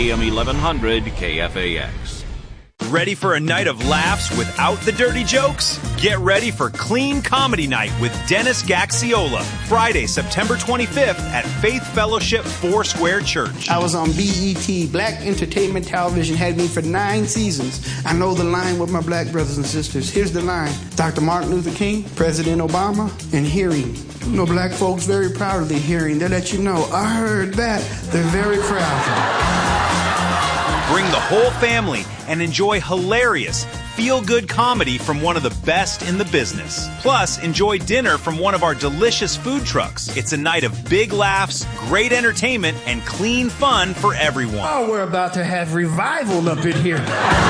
AM 1100 KFAX. Ready for a night of laughs without the dirty jokes? Get ready for Clean Comedy Night with Dennis Gaxiola, Friday, September 25th at Faith Fellowship Foursquare Church. I was on BET, Black Entertainment Television, had me for 9 seasons. I know the line with my black brothers and sisters. Here's the line. Dr. Martin Luther King, President Obama, and hearing. You know, black folks very proud of their hearing. They let you know, I heard that. They're very proud. Bring the whole family and enjoy hilarious, feel-good comedy from one of the best in the business. Plus, enjoy dinner from one of our delicious food trucks. It's a night of big laughs, great entertainment, and clean fun for everyone. Oh, we're about to have revival up in here.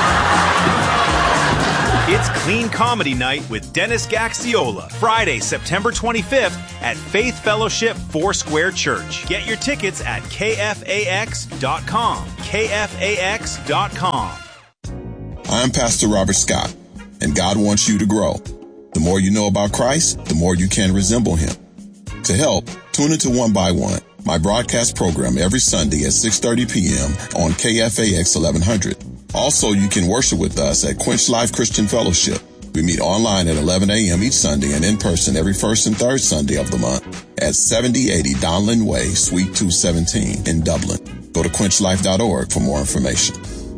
It's Clean Comedy Night with Dennis Gaxiola, Friday, September 25th at Faith Fellowship Foursquare Church. Get your tickets at KFAX.com. KFAX.com. I'm Pastor Robert Scott, and God wants you to grow. The more you know about Christ, the more you can resemble him. To help, tune into One by One, my broadcast program every Sunday at 6:30 p.m. on KFAX 1100. Also, you can worship with us at Quench Life Christian Fellowship. We meet online at 11 a.m. each Sunday and in person every first and third Sunday of the month at 7080 Donlin Way, Suite 217 in Dublin. Go to quenchlife.org for more information.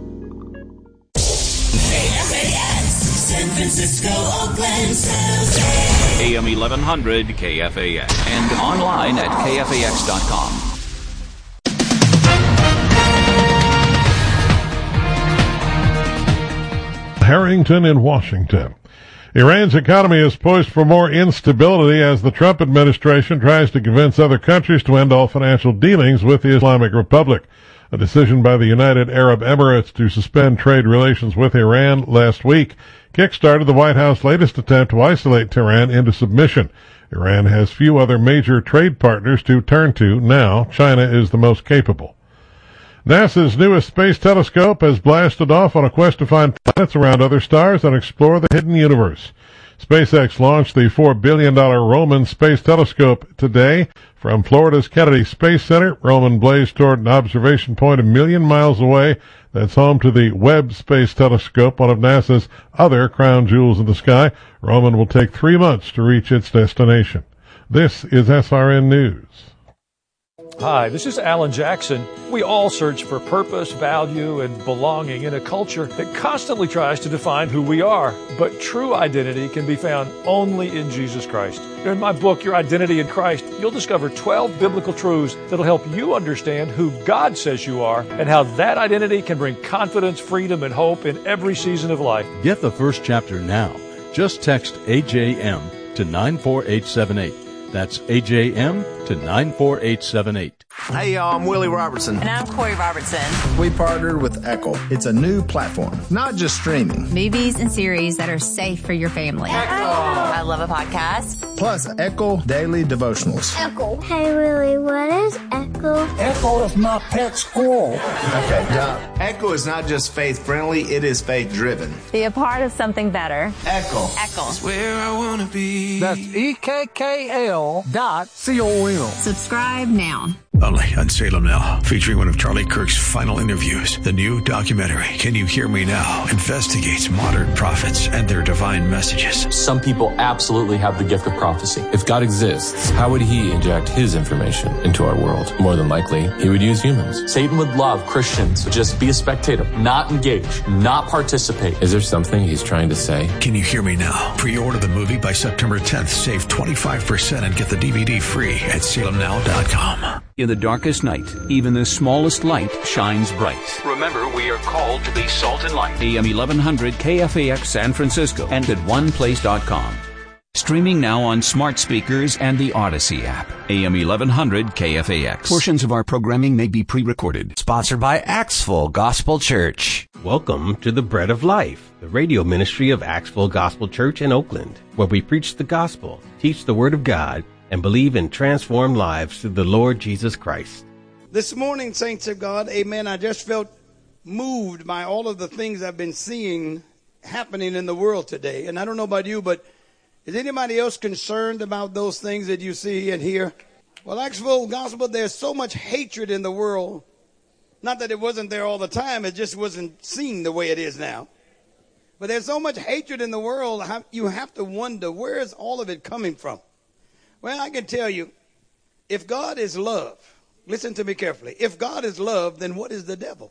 KFAX, San Francisco, Oakland, San Jose. AM 1100 KFAX. And online at KFAX.com. Harrington in Washington. Iran's economy is poised for more instability as the Trump administration tries to convince other countries to end all financial dealings with the Islamic Republic. A decision by the United Arab Emirates to suspend trade relations with Iran last week kickstarted the White House's latest attempt to isolate Tehran into submission. Iran has few other major trade partners to turn to now. China is the most capable. NASA's newest space telescope has blasted off on a quest to find planets around other stars and explore the hidden universe. SpaceX launched the $4 billion Roman Space Telescope today from Florida's Kennedy Space Center. Roman blazed toward an observation point 1 million miles away that's home to the Webb Space Telescope, one of NASA's other crown jewels in the sky. Roman will take 3 months to reach its destination. This is SRN News. Hi, this is Alan Jackson. We all search for purpose, value, and belonging in a culture that constantly tries to define who we are. But true identity can be found only in Jesus Christ. In my book, Your Identity in Christ, you'll discover 12 biblical truths that'll help you understand who God says you are and how that identity can bring confidence, freedom, and hope in every season of life. Get the first chapter now. Just text AJM to 94878. That's AJM to 94878. Hey, y'all, I'm Willie Robertson. And I'm Corey Robertson. We partnered with Echo. It's a new platform, not just streaming. Movies and series that are safe for your family. Echo. I love a podcast. Plus, Echo Daily Devotionals. Echo. Hey, Willie, what is Echo? Echo is my pet squirrel. Okay, Doc. Echo is not just faith-friendly, it is faith-driven. Be a part of something better. Echo. Echo. That's where I want to be. That's EKKL.com. Subscribe now. Only on Salem Now, featuring one of Charlie Kirk's final interviews. The new documentary, Can You Hear Me Now?, investigates modern prophets and their divine messages. Some people absolutely have the gift of prophecy. If God exists, how would he inject his information into our world? More than likely, he would use humans. Satan would love Christians to just be a spectator, not engage, not participate. Is there something he's trying to say? Can You Hear Me Now? Pre-order the movie by September 10th. Save 25% and get the DVD free at salemnow.com. In the darkest night, even the smallest light shines bright. Remember, we are called to be salt and light. AM 1100 KFAX San Francisco and at oneplace.com. Streaming now on smart speakers and the Odyssey app. AM 1100 KFAX. Portions of our programming may be pre-recorded. Sponsored by Axville Gospel Church. Welcome to the Bread of Life, the radio ministry of Axville Gospel Church in Oakland, where we preach the gospel, teach the Word of God, and believe in transformed lives through the Lord Jesus Christ. This morning, saints of God, amen, I just felt moved by all of the things I've been seeing happening in the world today. And I don't know about you, but is anybody else concerned about those things that you see and hear? Well, Axville Gospel, there's so much hatred in the world. Not that it wasn't there all the time. It just wasn't seen the way it is now. But there's so much hatred in the world, you have to wonder, where is all of it coming from? Well, I can tell you, if God is love, listen to me carefully. If God is love, then what is the devil?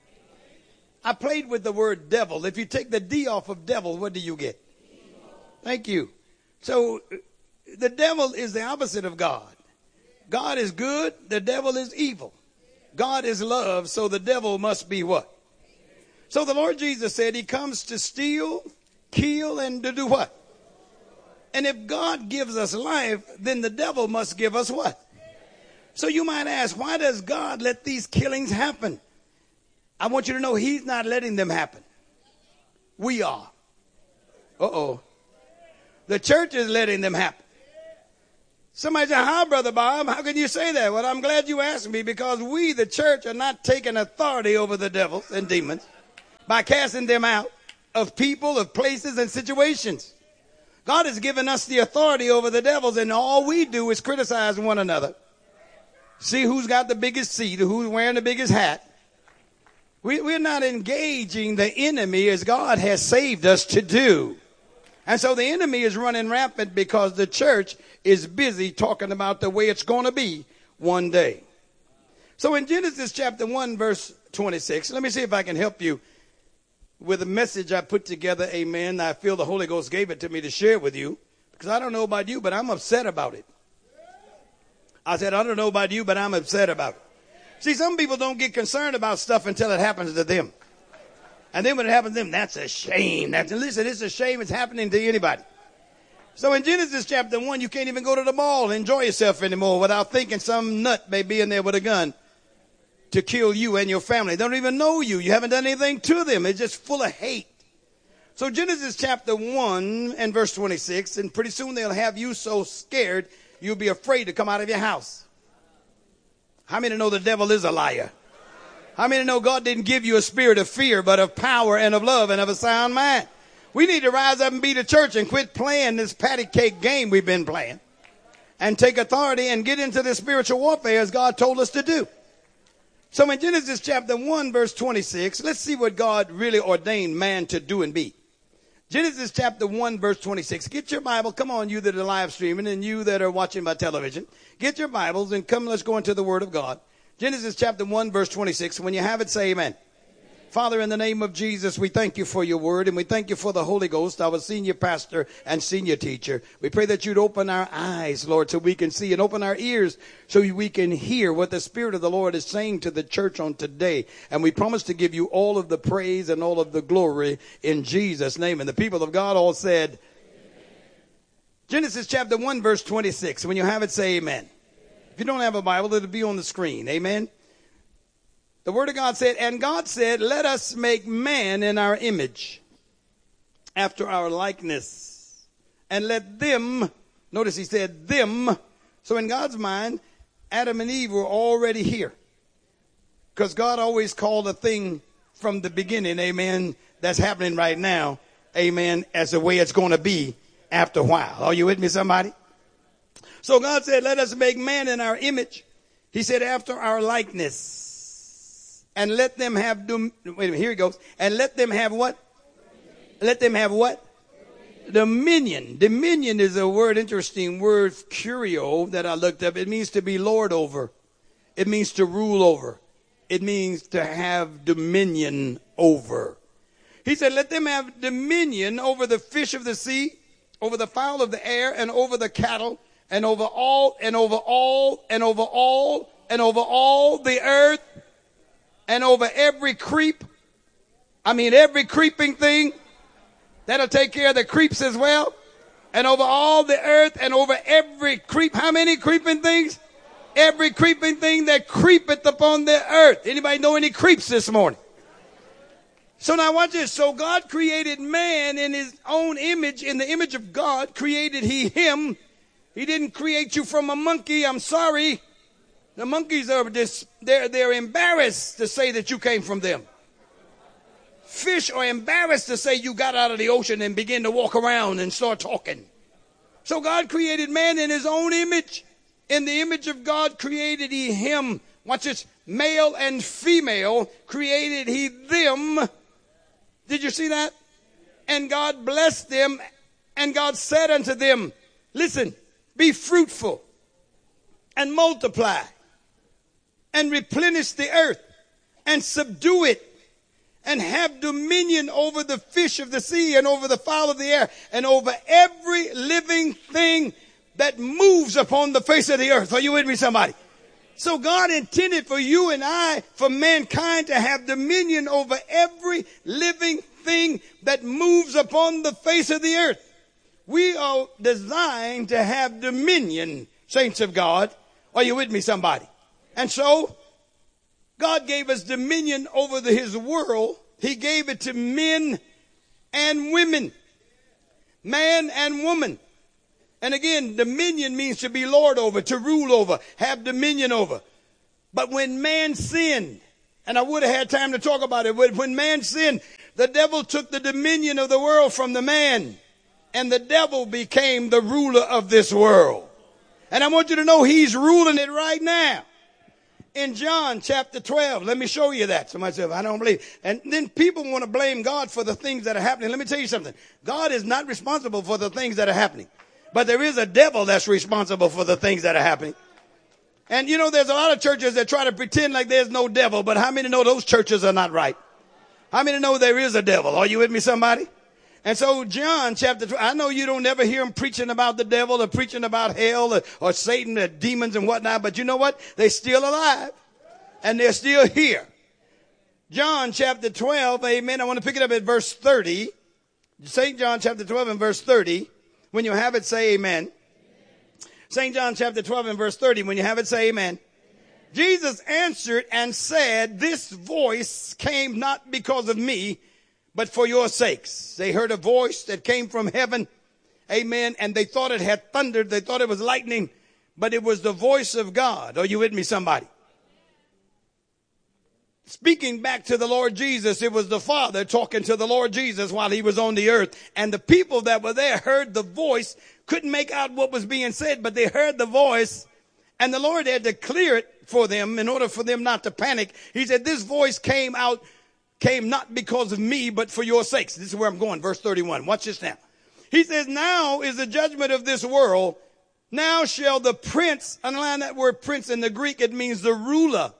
I played with the word devil. If you take the D off of devil, what do you get? Thank you. So the devil is the opposite of God. God is good. The devil is evil. God is love. So the devil must be what? So the Lord Jesus said he comes to steal, kill, and to do what? And if God gives us life, then the devil must give us what? So you might ask, why does God let these killings happen? I want you to know he's not letting them happen. We are. Uh-oh. The church is letting them happen. Somebody said, how, Brother Bob? How can you say that? Well, I'm glad you asked me, because we, the church, are not taking authority over the devils and demons by casting them out of people, of places, and situations. God has given us the authority over the devils, and all we do is criticize one another. See who's got the biggest seat, who's wearing the biggest hat. We're not engaging the enemy as God has saved us to do. And so the enemy is running rampant because the church is busy talking about the way it's going to be one day. So in Genesis chapter 1, verse 26, let me see if I can help you with a message I put together, amen. I feel the Holy Ghost gave it to me to share with you, because I don't know about you, but I'm upset about it. I said, I don't know about you, but I'm upset about it. See, some people don't get concerned about stuff until it happens to them. And then when it happens to them, that's a shame. Listen, it's a shame it's happening to anybody. So in Genesis chapter 1, you can't even go to the mall and enjoy yourself anymore without thinking some nut may be in there with a gun to kill you and your family. They don't even know you. You haven't done anything to them. It's just full of hate. So Genesis chapter 1 and verse 26, and pretty soon they'll have you so scared you'll be afraid to come out of your house. How many know the devil is a liar? How many know God didn't give you a spirit of fear, but of power and of love and of a sound mind? We need to rise up and be the church and quit playing this patty cake game we've been playing and take authority and get into the spiritual warfare as God told us to do. So in Genesis chapter 1, verse 26, let's see what God really ordained man to do and be. Genesis chapter 1, verse 26. Get your Bible. Come on, you that are live streaming and you that are watching by television. Get your Bibles and come, let's go into the Word of God. Genesis chapter 1, verse 26. When you have it, say amen. Father, in the name of Jesus, we thank you for your word, and we thank you for the Holy Ghost, our senior pastor and senior teacher. We pray that you'd open our eyes, Lord, so we can see, and open our ears so we can hear what the Spirit of the Lord is saying to the church on today. And we promise to give you all of the praise and all of the glory in Jesus' name. And the people of God all said, amen. Genesis chapter 1, verse 26. When you have it, say amen. If you don't have a Bible, it'll be on the screen. Amen. The word of God said, and God said, let us make man in our image, after our likeness, and let them, notice he said them. So in God's mind, Adam and Eve were already here, because God always called a thing from the beginning, amen, that's happening right now, amen, as the way it's going to be after a while. Are you with me, somebody? So God said, let us make man in our image. He said, after our likeness. And let them have, wait a minute, here he goes. And let them have what? Let them have what? Dominion. Dominion is a word, interesting word, curio, that I looked up. It means to be lord over. It means to rule over. It means to have dominion over. He said, let them have dominion over the fish of the sea, over the fowl of the air, and over the cattle, and over all, and over all, and over all, and over all the earth, and over every every creeping thing. That'll take care of the creeps as well. And over all the earth, and over every creep. How many creeping things? Every creeping thing that creepeth upon the earth. Anybody know any creeps this morning? So now watch this. So God created man in his own image. In the image of God created he him. He didn't create you from a monkey. I'm sorry. The monkeys are they're embarrassed to say that you came from them. Fish are embarrassed to say you got out of the ocean and begin to walk around and start talking. So God created man in his own image. In the image of God created he him. Watch this. Male and female created he them. Did you see that? And God blessed them, and God said unto them, listen, be fruitful and multiply and replenish the earth and subdue it and have dominion over the fish of the sea and over the fowl of the air and over every living thing that moves upon the face of the earth. Are you with me, somebody? So God intended for you and I, for mankind, to have dominion over every living thing that moves upon the face of the earth. We are designed to have dominion, saints of God. Are you with me, somebody? And so God gave us dominion over his world. He gave it to men and women, man and woman. And again, dominion means to be lord over, to rule over, have dominion over. But when man sinned, and I would have had time to talk about it, but when man sinned, the devil took the dominion of the world from the man, and the devil became the ruler of this world. And I want you to know he's ruling it right now. In John chapter 12, let me show you that. Somebody said, I don't believe. And then people want to blame God for the things that are happening. Let me tell you something. God is not responsible for the things that are happening. But there is a devil that's responsible for the things that are happening. And you know, there's a lot of churches that try to pretend like there's no devil. But how many know those churches are not right? How many know there is a devil? Are you with me, somebody? And so John chapter 12, I know you don't ever hear him preaching about the devil or preaching about hell or Satan or demons and whatnot. But you know what? They're still alive and they're still here. John chapter 12, amen. I want to pick it up at verse 30. St. John chapter 12 and verse 30. When you have it, say amen. St. John chapter 12 and verse 30. When you have it, say amen. Jesus answered and said, this voice came not because of me, but for your sakes. They heard a voice that came from heaven. Amen. And they thought it had thundered. They thought it was lightning, but it was the voice of God. Are you with me, somebody? Speaking back to the Lord Jesus, it was the Father talking to the Lord Jesus while he was on the earth. And the people that were there heard the voice, couldn't make out what was being said, but they heard the voice. And the Lord had to clear it for them in order for them not to panic. He said, this voice came not because of me, but for your sakes. This is where I'm going. Verse 31. Watch this now. He says, now is the judgment of this world. Now shall the prince, underline that word prince in the Greek, it means the ruler.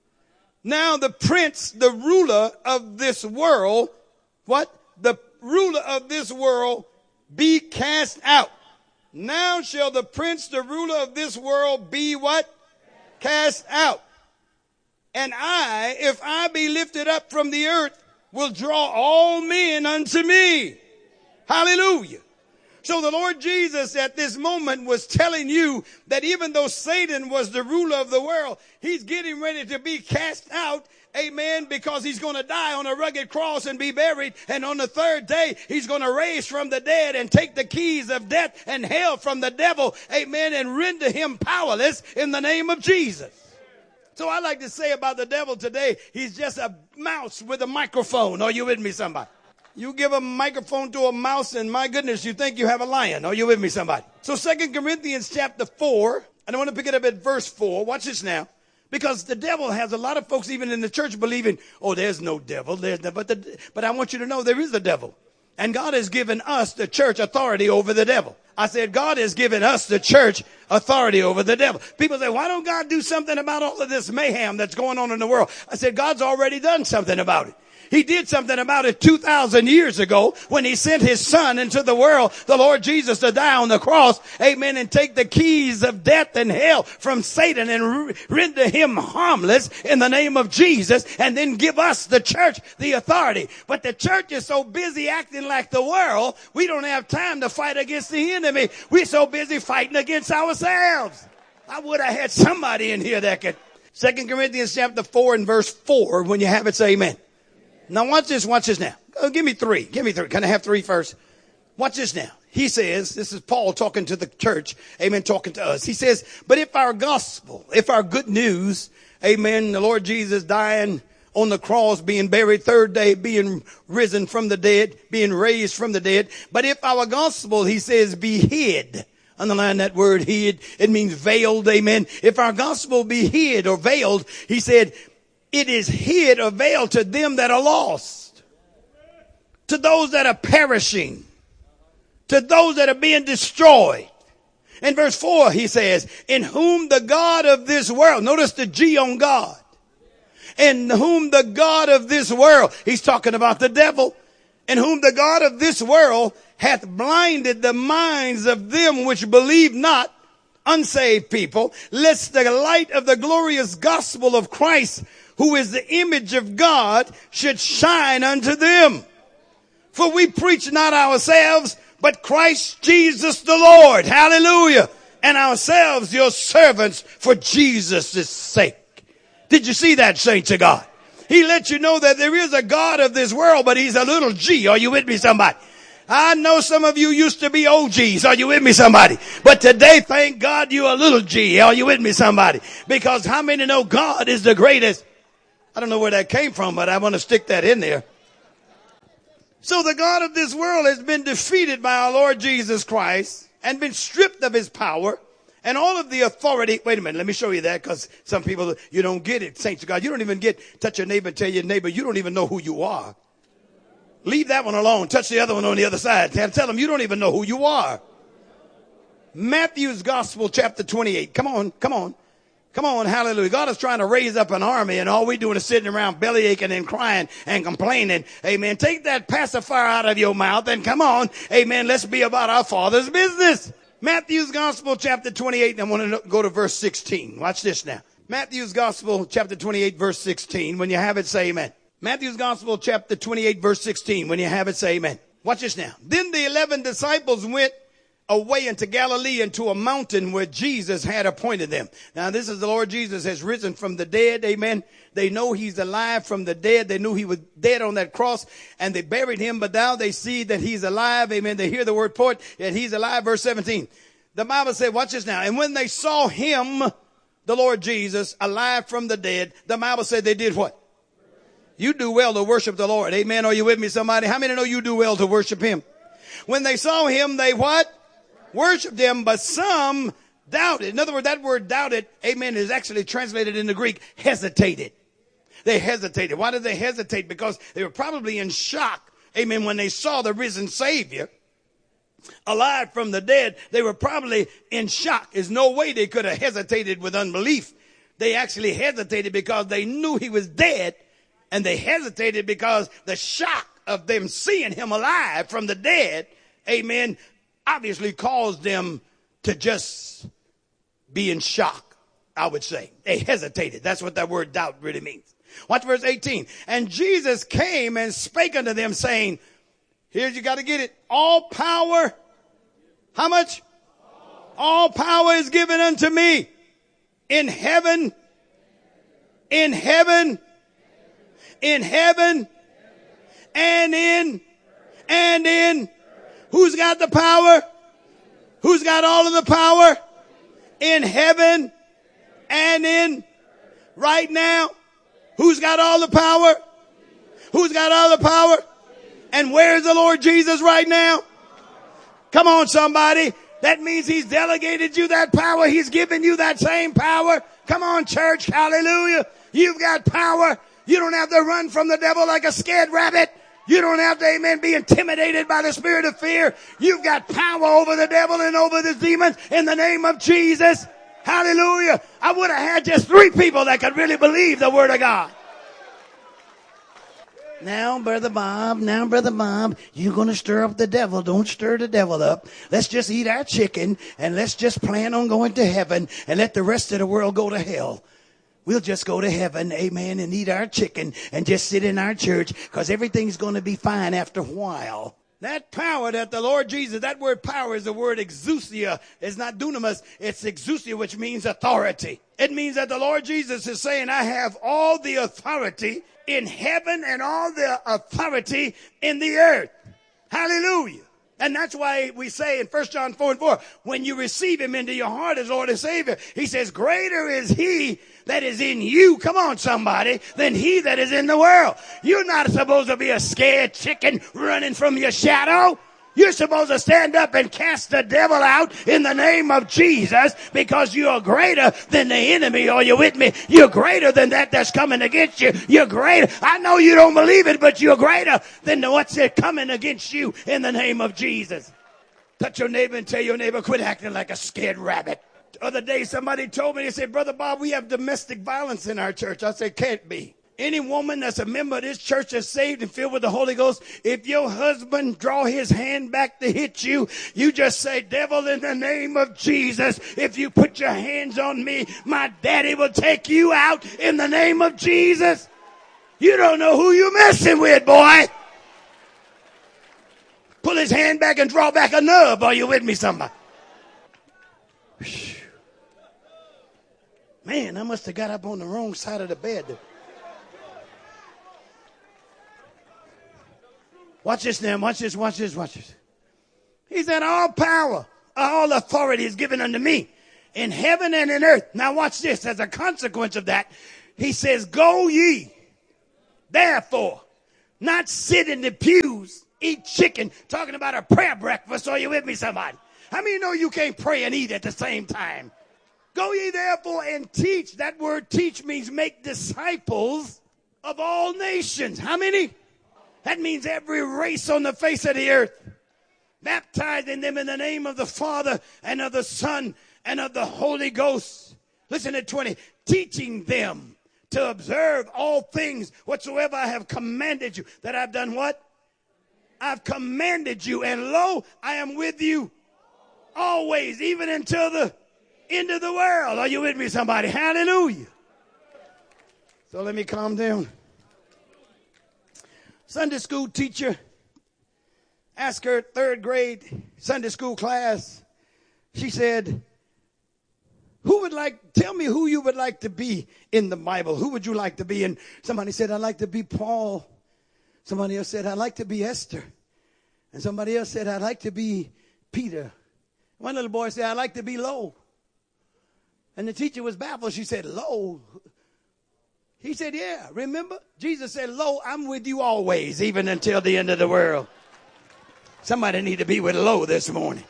Now the prince, the ruler of this world, what? The ruler of this world be cast out. Now shall the prince, the ruler of this world be what? Cast out. And I, if I be lifted up from the earth, will draw all men unto me. Hallelujah. So the Lord Jesus at this moment was telling you that even though Satan was the ruler of the world, he's getting ready to be cast out. Amen. Because he's going to die on a rugged cross and be buried. And on the third day, he's going to raise from the dead and take the keys of death and hell from the devil. Amen. And render him powerless in the name of Jesus. So I like to say about the devil today, he's just a mouse with a microphone. Are you with me, somebody? You give a microphone to a mouse and my goodness, you think you have a lion. Are you with me, somebody? So 2 Corinthians chapter 4, and I want to pick it up at verse 4. Watch this now. Because the devil has a lot of folks even in the church believing, oh, there's no devil. But I want you to know there is a devil. And God has given us, the church, authority over the devil. I said, God has given us, the church, authority over the devil. People say, why don't God do something about all of this mayhem that's going on in the world? I said, God's already done something about it. He did something about it 2,000 years ago when he sent his son into the world, the Lord Jesus, to die on the cross. Amen. And take the keys of death and hell from Satan and render him harmless in the name of Jesus. And then give us, the church, the authority. But the church is so busy acting like the world, we don't have time to fight against the enemy. We're so busy fighting against ourselves. I would have had somebody in here that could. 2 Corinthians chapter 4 and verse 4. When you have it, say amen. Now watch this now. Oh, give me three. Can I have three first? Watch this now. He says, this is Paul talking to the church. Amen. Talking to us. He says, but if our gospel, if our good news, amen, the Lord Jesus dying on the cross, being buried, third day, being risen from the dead, being raised from the dead. But if our gospel, he says, be hid. Underline that word hid. It means veiled. Amen. If our gospel be hid or veiled, he said, it is hid or veiled to them that are lost, to those that are perishing, to those that are being destroyed. In verse 4, he says, in whom the God of this world, notice the G on God, in whom the God of this world, he's talking about the devil, in whom the God of this world hath blinded the minds of them which believe not, unsaved people, lest the light of the glorious gospel of Christ, who is the image of God, should shine unto them. For we preach not ourselves, but Christ Jesus the Lord. Hallelujah. And ourselves your servants for Jesus' sake. Did you see that, saints of God? He let you know that there is a God of this world, but he's a little G. Are you with me, somebody? I know some of you used to be OGs. Are you with me, somebody? But today, thank God you're a little G. Are you with me, somebody? Because how many know God is the greatest? I don't know where that came from, but I want to stick that in there. So the God of this world has been defeated by our Lord Jesus Christ and been stripped of his power and all of the authority. Wait a minute. Let me show you that, because some people, you don't get it. Saints of God, you don't even touch your neighbor and tell your neighbor, you don't even know who you are. Leave that one alone. Touch the other one on the other side. Tell them you don't even know who you are. Matthew's Gospel, chapter 28. Come on. Hallelujah. God is trying to raise up an army, and all we doing is sitting around belly aching and crying and complaining. Amen. Take that pacifier out of your mouth and come on. Amen. Let's be about our Father's business. Matthew's Gospel, chapter 28. I want to go to verse 16. Watch this now. Matthew's Gospel, chapter 28, verse 16. When you have it, say amen. Matthew's Gospel, chapter 28, verse 16. When you have it, say amen. Watch this now. Then the 11 disciples went away into Galilee, into a mountain where Jesus had appointed them. Now, this is the Lord Jesus has risen from the dead. Amen. They know he's alive from the dead. They knew he was dead on that cross, and they buried him, but now they see that he's alive. Amen. They hear the word report that he's alive. Verse 17. The Bible said, watch this now. And when they saw him, the Lord Jesus, alive from the dead, the Bible said they did what? You do well to worship the Lord. Amen. Are you with me, somebody? How many know you do well to worship him? When they saw him, they what? Worshiped him, but some doubted. In other words, that word doubted, amen, is actually translated in the Greek, hesitated. They hesitated. Why did they hesitate? Because they were probably in shock, amen, when they saw the risen Savior alive from the dead. They were probably in shock. There's no way they could have hesitated with unbelief. They actually hesitated because they knew he was dead, and they hesitated because the shock of them seeing him alive from the dead, amen, obviously caused them to just be in shock, I would say. They hesitated. That's what that word doubt really means. Watch verse 18. And Jesus came and spake unto them, saying, here you got to get it. All power, how much? All power is given unto me in heaven, and in. Who's got the power? Who's got all of the power? In heaven and in right now. Who's got all the power? Who's got all the power? And where is the Lord Jesus right now? Come on, somebody. That means he's delegated you that power. He's given you that same power. Come on, church. Hallelujah. You've got power. You don't have to run from the devil like a scared rabbit. You don't have to, amen, be intimidated by the spirit of fear. You've got power over the devil and over the demons in the name of Jesus. Hallelujah. I would have had just 3 people that could really believe the word of God. Now, Brother Bob, you're going to stir up the devil. Don't stir the devil up. Let's just eat our chicken, and let's just plan on going to heaven, and let the rest of the world go to hell. We'll just go to heaven, amen, and eat our chicken and just sit in our church, because everything's going to be fine after a while. That power that the Lord Jesus, that word power is the word exousia. It's not dunamis, it's exousia, which means authority. It means that the Lord Jesus is saying, I have all the authority in heaven and all the authority in the earth. Hallelujah. And that's why we say in 1 John 4:4, when you receive him into your heart as Lord and Savior, he says, greater is he that is in you, come on somebody, than he that is in the world. You're not supposed to be a scared chicken running from your shadow. You're supposed to stand up and cast the devil out in the name of Jesus, because you are greater than the enemy. Are you with me? You're greater than that's coming against you. You're greater. I know you don't believe it, but you're greater than what's coming against you in the name of Jesus. Touch your neighbor and tell your neighbor, quit acting like a scared rabbit. The other day somebody told me, they said, Brother Bob, we have domestic violence in our church. I said, can't be. Any woman that's a member of this church is saved and filled with the Holy Ghost. If your husband draw his hand back to hit you, you just say, devil, in the name of Jesus, if you put your hands on me, my daddy will take you out in the name of Jesus. You don't know who you messing with, boy. Pull his hand back and draw back a nub. Are you with me, somebody? Man, I must have got up on the wrong side of the bed. Watch this now. Watch this. He said, all power, all authority is given unto me in heaven and in earth. Now watch this. As a consequence of that, he says, go ye, therefore, not sit in the pews, eat chicken, talking about a prayer breakfast. Are you with me, somebody? How many know you can't pray and eat at the same time? Go ye therefore and teach. That word teach means make disciples of all nations. How many? That means every race on the face of the earth. Baptizing them in the name of the Father and of the Son and of the Holy Ghost. Listen at 20. Teaching them to observe all things whatsoever I have commanded you. That I've done what? I've commanded you. And lo, I am with you always, even until the end of the world. Are you with me, somebody? Hallelujah. So let me calm down. Sunday school teacher asked her third grade Sunday school class. She said, tell me who you would like to be in the Bible. Who would you like to be? And somebody said, I'd like to be Paul. Somebody else said, I'd like to be Esther. And somebody else said, I'd like to be Peter. One little boy said, I'd like to be Lo. And the teacher was baffled. She said, Lo? He said, yeah, remember? Jesus said, lo, I'm with you always, even until the end of the world. Somebody need to be with Lo this morning.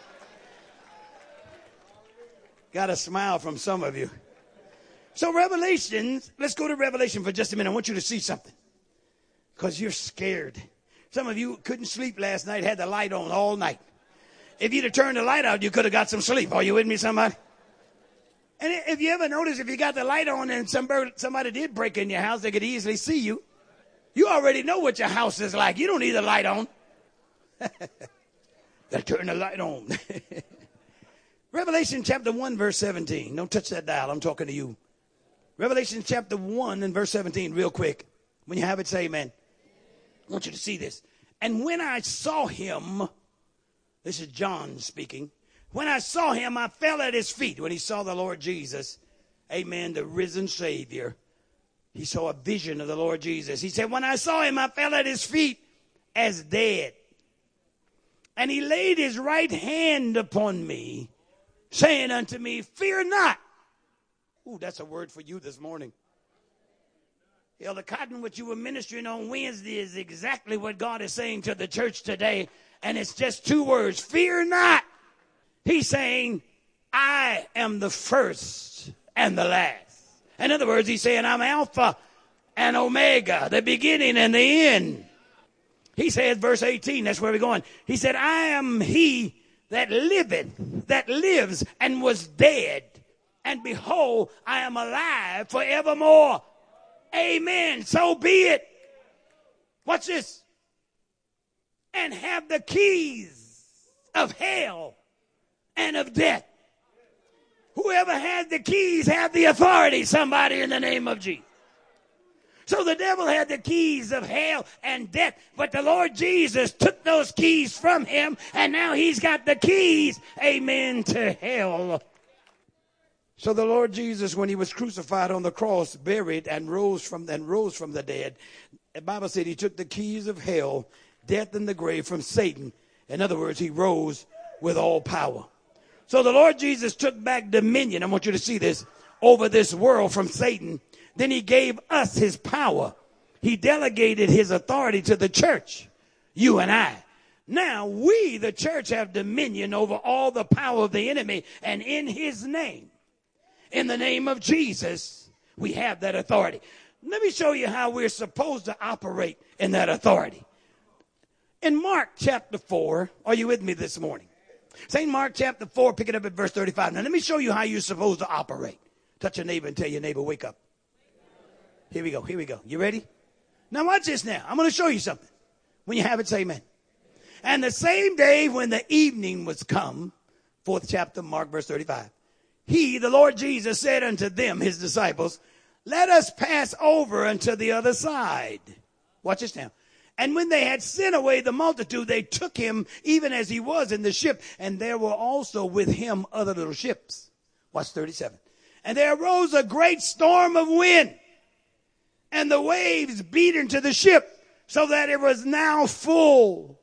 Got a smile from some of you. So Revelations, let's go to Revelation for just a minute. I want you to see something. Because you're scared. Some of you couldn't sleep last night, had the light on all night. If you'd have turned the light out, you could have got some sleep. Are you with me, somebody? And if you ever notice, if you got the light on and somebody did break in your house, they could easily see you. You already know what your house is like. You don't need the light on. They turn the light on. Revelation chapter 1, verse 17. Don't touch that dial. I'm talking to you. Revelation chapter 1 and verse 17, real quick. When you have it, say amen. I want you to see this. And when I saw him, this is John speaking. When I saw him, I fell at his feet. When he saw the Lord Jesus, amen, the risen Savior, he saw a vision of the Lord Jesus. He said, when I saw him, I fell at his feet as dead. And he laid his right hand upon me, saying unto me, fear not. Ooh, that's a word for you this morning. Elder Cotton, what you were ministering on Wednesday is exactly what God is saying to the church today. And it's just two words, fear not. He's saying, I am the first and the last. In other words, he's saying, I'm Alpha and Omega, the beginning and the end. He says, verse 18, that's where we're going. He said, I am he that liveth, that lives and was dead. And behold, I am alive forevermore. Amen. So be it. Watch this. And have the keys of hell and of death. Whoever has the keys have the authority, somebody, in the name of Jesus. So the devil had the keys of hell and death, but the Lord Jesus took those keys from him, and now he's got the keys, amen, to hell. So the Lord Jesus, when he was crucified on the cross, buried, and rose from the dead, the Bible said he took the keys of hell, death, and the grave from Satan. In other words, he rose with all power. So the Lord Jesus took back dominion, I want you to see this, over this world from Satan. Then he gave us his power. He delegated his authority to the church, you and I. Now we, the church, have dominion over all the power of the enemy, and in his name, in the name of Jesus, we have that authority. Let me show you how we're supposed to operate in that authority. In Mark chapter 4, are you with me this morning? St. Mark chapter 4, pick it up at verse 35. Now let me show you how you're supposed to operate. Touch your neighbor and tell your neighbor, wake up. Here we go. You ready? Now watch this now. I'm going to show you something. When you have it, say amen. And the same day when the evening was come, 4th chapter, Mark, verse 35, he, the Lord Jesus, said unto them, his disciples, let us pass over unto the other side. Watch this now. And when they had sent away the multitude, they took him even as he was in the ship. And there were also with him other little ships. Watch 37. And there arose a great storm of wind, and the waves beat into the ship, so that it was now full.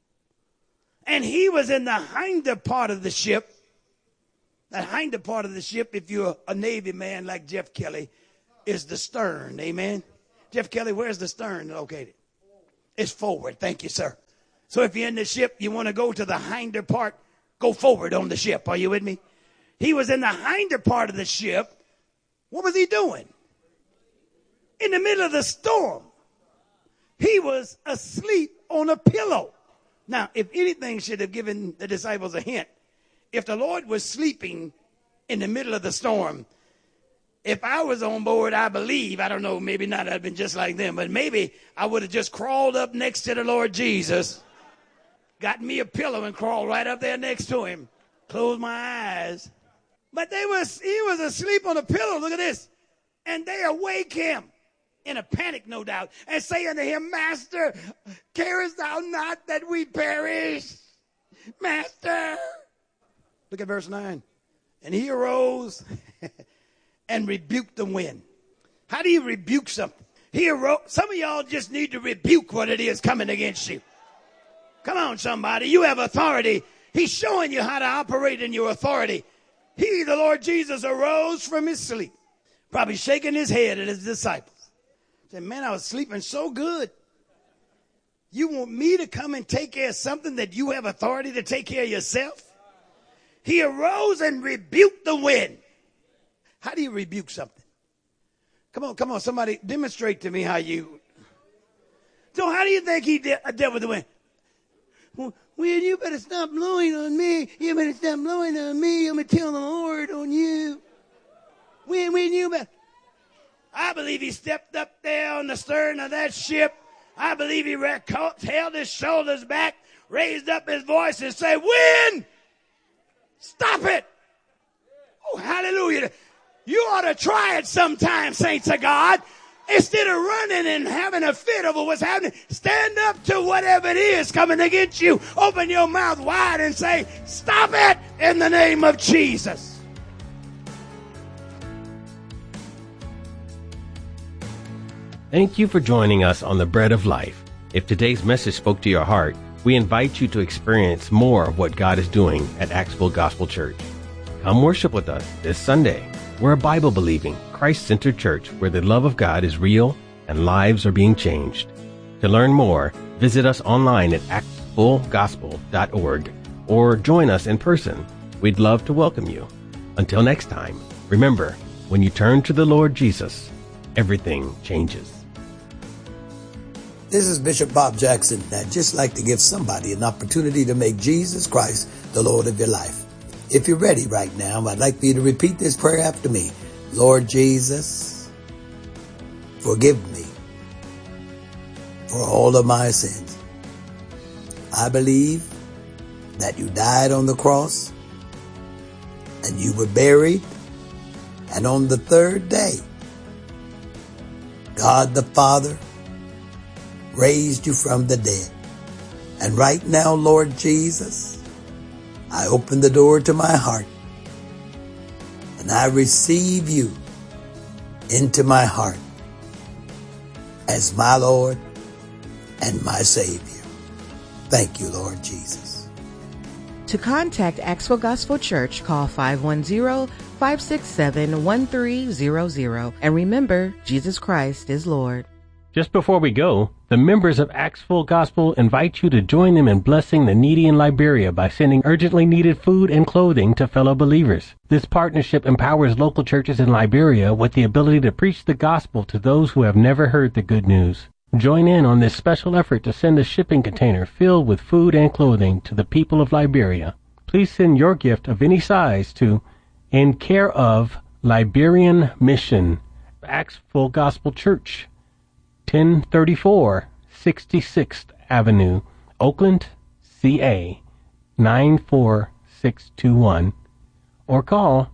And he was in the hinder part of the ship. That hinder part of the ship, if you're a Navy man like Jeff Kelly, is the stern. Amen. Jeff Kelly, where's the stern located? It's forward. Thank you, sir. So if you're in the ship, you want to go to the hinder part, go forward on the ship. Are you with me? He was in the hinder part of the ship. What was he doing? In the middle of the storm. He was asleep on a pillow. Now, if anything should have given the disciples a hint, if the Lord was sleeping in the middle of the storm, if I was on board, I believe, I don't know, maybe not, I'd been just like them, but maybe I would have just crawled up next to the Lord Jesus, got me a pillow and crawled right up there next to him, closed my eyes. But he was asleep on a pillow, look at this, and they awake him in a panic, no doubt, and say unto him, Master, carest thou not that we perish? Master. Look at verse 9. And he arose and rebuked the wind. How do you rebuke something? He arose. Some of y'all just need to rebuke what it is coming against you. Come on, somebody. You have authority. He's showing you how to operate in your authority. He, the Lord Jesus, arose from his sleep, probably shaking his head at his disciples. Said, man, I was sleeping so good. You want me to come and take care of something that you have authority to take care of yourself? He arose and rebuked the wind. How do you rebuke something? Come on, somebody demonstrate to me how you. So how do you think he dealt with the wind? Well, you better stop blowing on me. You better stop blowing on me. I'm going to tell the Lord on you. When you better. I believe he stepped up there on the stern of that ship. I believe he held his shoulders back, raised up his voice and said, wind, stop it. Oh, hallelujah. You ought to try it sometime, saints of God. Instead of running and having a fit over what's happening, stand up to whatever it is coming against you. Open your mouth wide and say, stop it in the name of Jesus. Thank you for joining us on the Bread of Life. If today's message spoke to your heart, we invite you to experience more of what God is doing at Axville Gospel Church. Come worship with us this Sunday. We're a Bible-believing, Christ-centered church where the love of God is real and lives are being changed. To learn more, visit us online at axvillegospel.org or join us in person. We'd love to welcome you. Until next time, remember, when you turn to the Lord Jesus, everything changes. This is Bishop Bob Jackson. I'd just like to give somebody an opportunity to make Jesus Christ the Lord of your life. If you're ready right now, I'd like for you to repeat this prayer after me. Lord Jesus, forgive me for all of my sins. I believe that you died on the cross and you were buried, and on the third day, God the Father raised you from the dead. And right now, Lord Jesus, I open the door to my heart and I receive you into my heart as my Lord and my Savior. Thank you, Lord Jesus. To contact Axville Gospel Church, call 510-567-1300. And remember, Jesus Christ is Lord. Just before we go, the members of Acts Full Gospel invite you to join them in blessing the needy in Liberia by sending urgently needed food and clothing to fellow believers. This partnership empowers local churches in Liberia with the ability to preach the gospel to those who have never heard the good news. Join in on this special effort to send a shipping container filled with food and clothing to the people of Liberia. Please send your gift of any size to In Care of Liberian Mission, Acts Full Gospel Church, 1034 66th Avenue, Oakland, CA, 94621, or call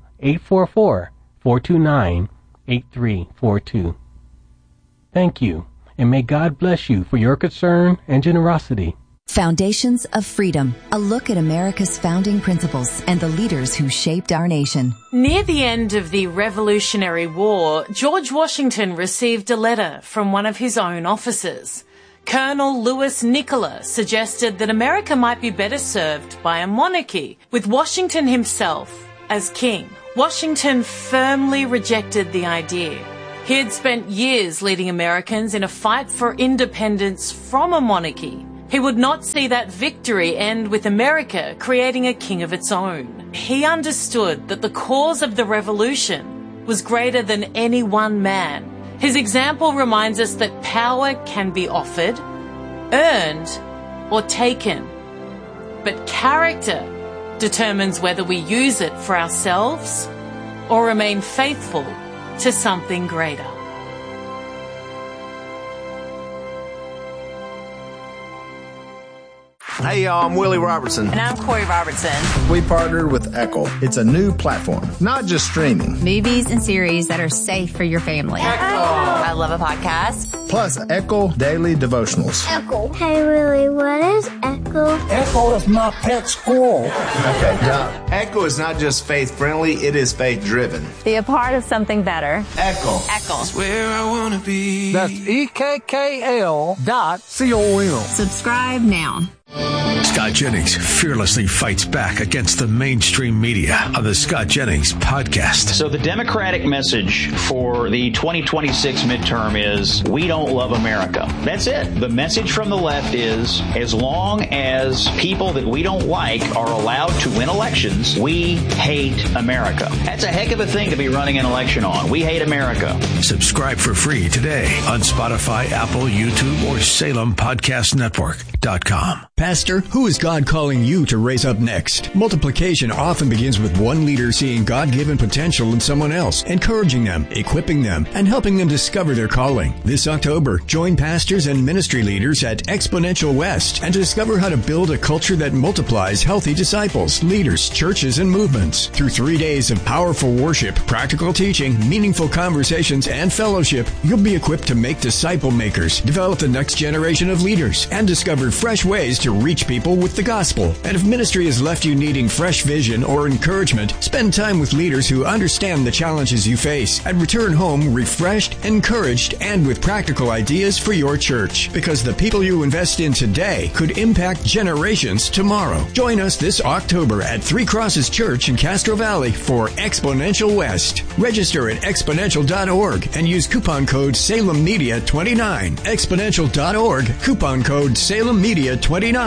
844-429-8342. Thank you, and may God bless you for your concern and generosity. Foundations of Freedom, a look at America's founding principles and the leaders who shaped our nation. Near the end of the Revolutionary War, George Washington received a letter from one of his own officers. Colonel Louis Nicola suggested that America might be better served by a monarchy, with Washington himself as king. Washington firmly rejected the idea. He had spent years leading Americans in a fight for independence from a monarchy. He would not see that victory end with America creating a king of its own. He understood that the cause of the revolution was greater than any one man. His example reminds us that power can be offered, earned, or taken. But character determines whether we use it for ourselves or remain faithful to something greater. Hey y'all, I'm Willie Robertson. And I'm Corey Robertson. We partnered with Echo. It's a new platform, not just streaming. Movies and series that are safe for your family. Echo. I love a podcast. Plus Echo Daily Devotionals. Echo. Hey Willie, what is Echo? Echo is my pet squirrel. Okay, now, Echo is not just faith-friendly, it is faith-driven. Be a part of something better. Echo. Echo. That's where I want to be. That's EKKL.com. Subscribe now. Scott Jennings fearlessly fights back against the mainstream media on the Scott Jennings podcast. So the Democratic message for the 2026 midterm is, we don't love America. That's it. The message from the left is, as long as people that we don't like are allowed to win elections, we hate America. That's a heck of a thing to be running an election on. We hate America. Subscribe for free today on Spotify, Apple, YouTube, or SalemPodcastNetwork.com. Pastor, who is God calling you to raise up next? Multiplication often begins with one leader seeing God-given potential in someone else, encouraging them, equipping them, and helping them discover their calling. This October, join pastors and ministry leaders at Exponential West and discover how to build a culture that multiplies healthy disciples, leaders, churches, and movements. Through 3 days of powerful worship, practical teaching, meaningful conversations, and fellowship, you'll be equipped to make disciple makers, develop the next generation of leaders, and discover fresh ways to reach people with the gospel. And if ministry has left you needing fresh vision or encouragement, spend time with leaders who understand the challenges you face and return home refreshed, encouraged, and with practical ideas for your church. Because the people you invest in today could impact generations tomorrow. Join us this October at Three Crosses Church in Castro Valley for Exponential West. Register at exponential.org and use coupon code SalemMedia29. Exponential.org, coupon code SalemMedia29.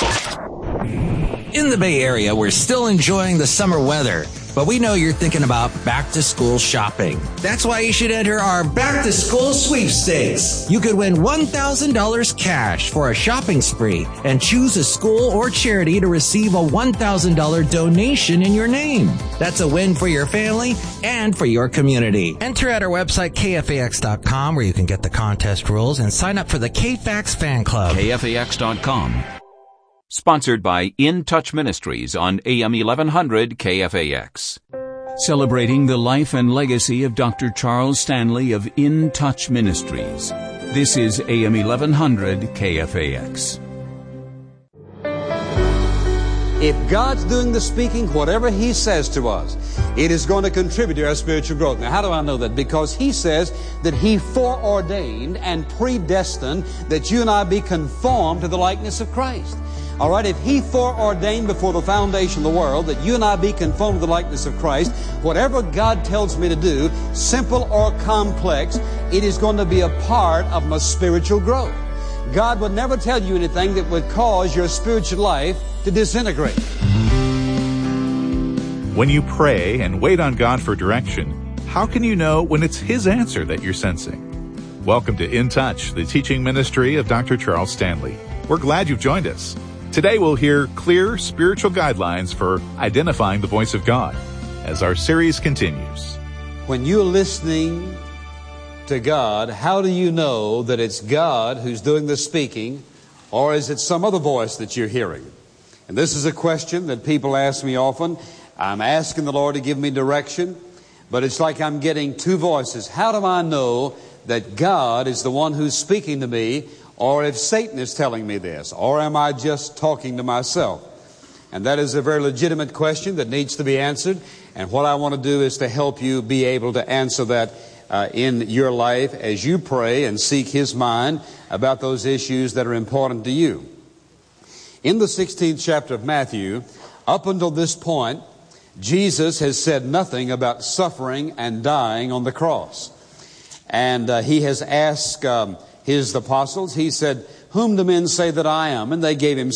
In the Bay Area, we're still enjoying the summer weather, but we know you're thinking about back-to-school shopping. That's why you should enter our back-to-school sweepstakes. You could win $1,000 cash for a shopping spree and choose a school or charity to receive a $1,000 donation in your name. That's a win for your family and for your community. Enter at our website, KFAX.com, where you can get the contest rules and sign up for the KFAX fan club. KFAX.com. Sponsored by In Touch Ministries on AM 1100 KFAX. Celebrating the life and legacy of Dr. Charles Stanley of In Touch Ministries. This is AM 1100 KFAX. If God's doing the speaking, whatever He says to us, it is going to contribute to our spiritual growth. Now, how do I know that? Because He says that He foreordained and predestined that you and I be conformed to the likeness of Christ. All right, if He foreordained before the foundation of the world that you and I be conformed to the likeness of Christ, whatever God tells me to do, simple or complex, it is going to be a part of my spiritual growth. God would never tell you anything that would cause your spiritual life to disintegrate. When you pray and wait on God for direction, how can you know when it's His answer that you're sensing? Welcome to In Touch, the teaching ministry of Dr. Charles Stanley. We're glad you've joined us. Today we'll hear clear spiritual guidelines for identifying the voice of God as our series continues. When you're listening to God, how do you know that it's God who's doing the speaking, or is it some other voice that you're hearing? And this is a question that people ask me often. I'm asking the Lord to give me direction, but it's like I'm getting two voices. How do I know that God is the one who's speaking to me, or if Satan is telling me this, or am I just talking to myself? And that is a very legitimate question that needs to be answered, and what I want to do is to help you be able to answer that in your life as you pray and seek His mind about those issues that are important to you. In the 16th chapter of Matthew, up until this point, Jesus has said nothing about suffering and dying on the cross. And He has asked His apostles, He said, "Whom do men say that I am?" And they gave Him